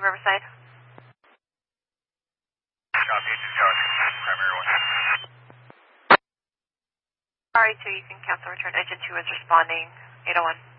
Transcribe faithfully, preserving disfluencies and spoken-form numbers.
Riverside. Copy, agent Josh, primary one. R A two, you can cancel return. Agent two is responding, eight oh one.